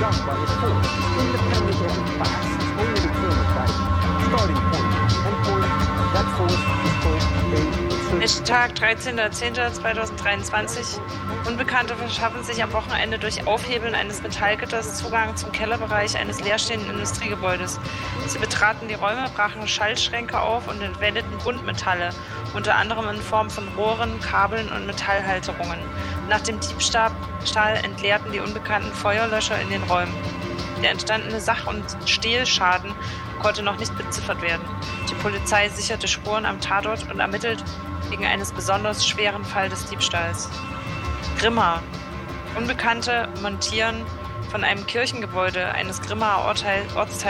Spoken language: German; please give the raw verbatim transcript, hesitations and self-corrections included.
done by a force independent of the facts. It's only determined by starting point. Endpoint, that force is called a... Stichtag dreizehnter zehnter zweitausenddreiundzwanzig. Unbekannte verschaffen sich am Wochenende durch Aufhebeln eines Metallgitters Zugang zum Kellerbereich eines leerstehenden Industriegebäudes. Sie betraten die Räume, brachen Schaltschränke auf und entwendeten Buntmetalle, unter anderem in Form von Rohren, Kabeln und Metallhalterungen. Nach dem Diebstahl entleerten die Unbekannten Feuerlöscher in den Räumen. Der entstandene Sach- und Stehlschaden konnte noch nicht beziffert werden. Die Polizei sicherte Spuren am Tatort und ermittelt wegen eines besonders schweren Fall des Diebstahls. Grimma. Unbekannte montieren von einem Kirchengebäude eines Grimmaer Ortsteils